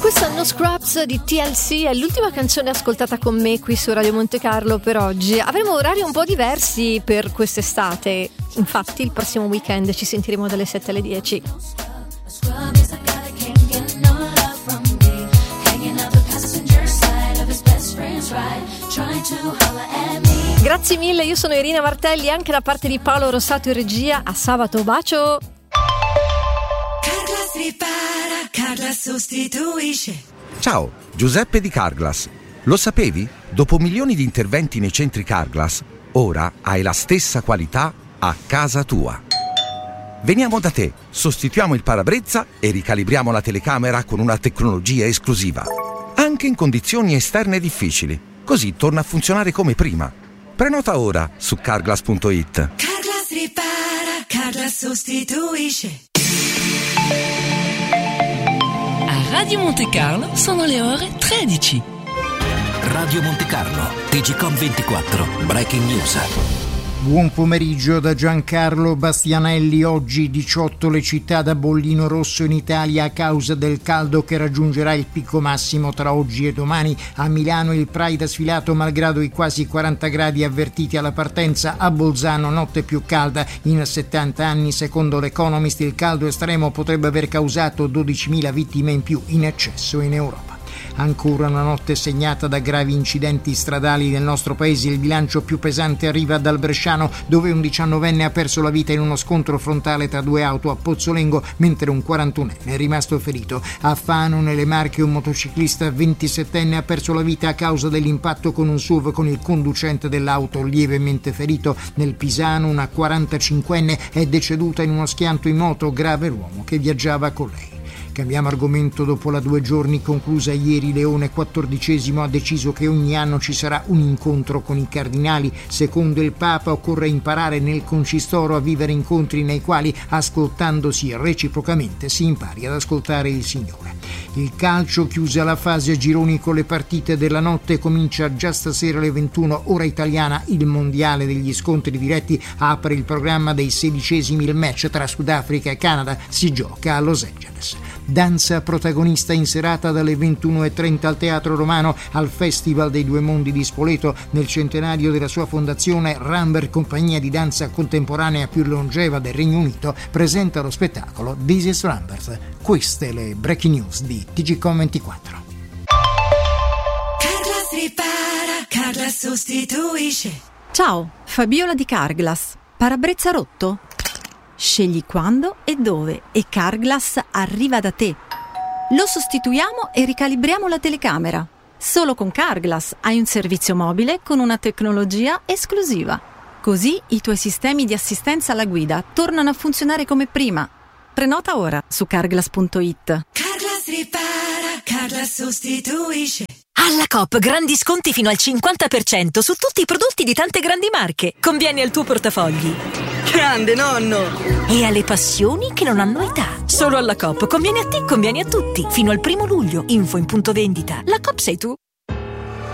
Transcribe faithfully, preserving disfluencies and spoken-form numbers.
Questa No Scrubs di T L C è l'ultima canzone ascoltata con me qui su Radio Monte Carlo per oggi. Avremo orari un po' diversi per quest'estate, infatti il prossimo weekend ci sentiremo dalle sette alle dieci. Grazie mille, io sono Irina Martelli, anche da parte di Paolo Rossato in regia. A sabato, bacio! Carglass ripara, Carglass sostituisce. Ciao, Giuseppe di Carglass. Lo sapevi? Dopo milioni di interventi nei centri Carglass, ora hai la stessa qualità a casa tua. Veniamo da te, sostituiamo il parabrezza e ricalibriamo la telecamera con una tecnologia esclusiva. Anche in condizioni esterne difficili. Così torna a funzionare come prima. Prenota ora su carglass punto it. Carglass ripara, Carglass sostituisce. A Radio Monte Carlo sono le ore tredici. Radio Monte Carlo, T G Com ventiquattro, Breaking News. Buon pomeriggio da Giancarlo Bastianelli. Oggi diciotto le città da bollino rosso in Italia a causa del caldo che raggiungerà il picco massimo tra oggi e domani. A Milano il Pride ha sfilato malgrado i quasi quaranta gradi avvertiti alla partenza. A Bolzano notte più calda in settanta anni. Secondo l'Economist il caldo estremo potrebbe aver causato dodicimila vittime in più in eccesso in Europa. Ancora una notte segnata da gravi incidenti stradali nel nostro paese. Il bilancio più pesante arriva dal Bresciano, dove un diciannovenne ha perso la vita in uno scontro frontale tra due auto a Pozzolengo, mentre un quarantunenne è rimasto ferito. A Fano, nelle Marche, un motociclista ventisettenne ha perso la vita a causa dell'impatto con un S U V con il conducente dell'auto lievemente ferito. Nel Pisano una quarantacinquenne è deceduta in uno schianto in moto, grave l'uomo che viaggiava con lei. Cambiamo argomento. Dopo la due giorni conclusa ieri, Leone quattordicesimo ha deciso che ogni anno ci sarà un incontro con i cardinali. Secondo il Papa occorre imparare nel concistoro a vivere incontri nei quali, ascoltandosi reciprocamente, si impari ad ascoltare il Signore. Il calcio, chiusa la fase a gironi con le partite della notte, comincia già stasera alle ventuno ora italiana il mondiale degli scontri diretti. Apre il programma dei sedicesimi il match tra Sudafrica e Canada, si gioca a Los Angeles. Danza protagonista in serata dalle ventuno e trenta al Teatro Romano al Festival dei Due Mondi di Spoleto. Nel centenario della sua fondazione, Rambert, compagnia di danza contemporanea più longeva del Regno Unito, presenta lo spettacolo This is Rambert. Queste le breaking news di T G Com ventiquattro. Carglass ripara, Carglass sostituisce. Ciao, Fabiola di Carglass. Parabrezza rotto? Scegli quando e dove e Carglass arriva da te. Lo sostituiamo e ricalibriamo la telecamera. Solo con Carglass hai un servizio mobile con una tecnologia esclusiva. Così i tuoi sistemi di assistenza alla guida tornano a funzionare come prima. Prenota ora su carglass punto it. Carglass ripara, Carglass sostituisce. Alla Coop grandi sconti fino al cinquanta per cento su tutti i prodotti di tante grandi marche. Conviene al tuo portafogli. Grande nonno! E alle passioni che non hanno età. Solo alla Coop. Conviene a te, conviene a tutti. Fino al primo luglio. Info in punto vendita. La Coop sei tu.